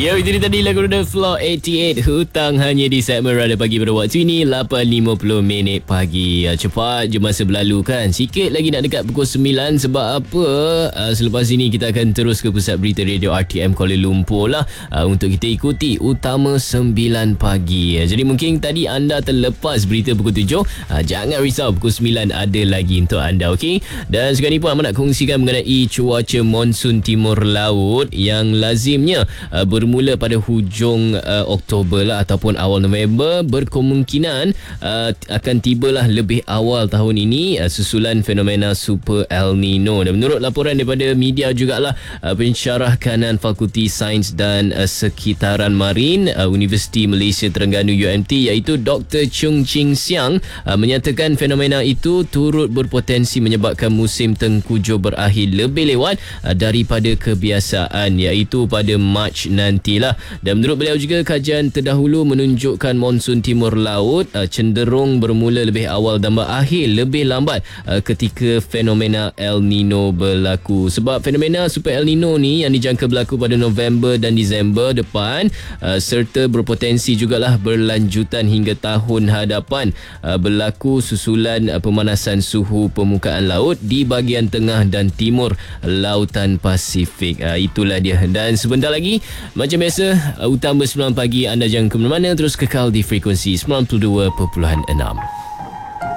Ya, itu dia tadi lagu The Floor 88 Hutang hanya di segmen Radar Pagi pada waktu ini 8.50 pagi. Cepat je masa berlalu kan. Sikit lagi nak dekat pukul 9. Sebab apa? Selepas ini kita akan terus ke pusat berita radio RTM Kuala Lumpur lah, untuk kita ikuti Utama 9 pagi. Jadi mungkin tadi anda terlepas berita pukul 7. Jangan risau, pukul 9 ada lagi untuk anda, okey? Dan sekarang ni pun Ahmad nak kongsikan mengenai cuaca monsun timur laut yang lazimnya bermula pada hujung Oktober lah ataupun awal November, berkemungkinan akan tibalah lebih awal tahun ini susulan fenomena Super El Nino. Dan menurut laporan daripada media jugalah, pensyarah kanan Fakulti Sains dan Sekitaran Marin Universiti Malaysia Terengganu UMT iaitu Dr. Chung Ching Siang menyatakan fenomena itu turut berpotensi menyebabkan musim tengkujuh berakhir lebih lewat daripada kebiasaan, iaitu pada Mac nantilah. Dan menurut beliau juga, kajian terdahulu menunjukkan monsun timur laut cenderung bermula lebih awal dan berakhir lebih lambat ketika fenomena El Nino berlaku. Sebab fenomena Super El Nino ni yang dijangka berlaku pada November dan Disember depan, serta berpotensi jugalah berlanjutan hingga tahun hadapan, berlaku susulan pemanasan suhu permukaan laut di bahagian tengah dan timur lautan Pasifik. Itulah dia. Dan sebentar lagi, macam biasa, Utama 9 pagi, anda jangan ke mana-mana, terus kekal di frekuensi 92.6.